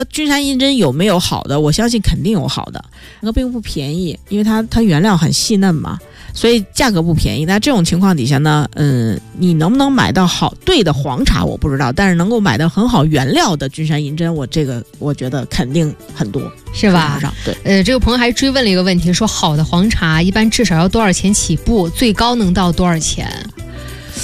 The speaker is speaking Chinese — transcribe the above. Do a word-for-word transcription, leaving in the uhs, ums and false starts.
君山银针有没有好的？我相信肯定有好的，那个并不便宜，因为它它原料很细嫩嘛，所以价格不便宜。那这种情况底下呢，嗯，你能不能买到好对的黄茶我不知道，但是能够买到很好原料的君山银针，我这个我觉得肯定很多， 是吧？ 对， 呃，这个朋友还追问了一个问题，说好的黄茶一般至少要多少钱起步，最高能到多少钱？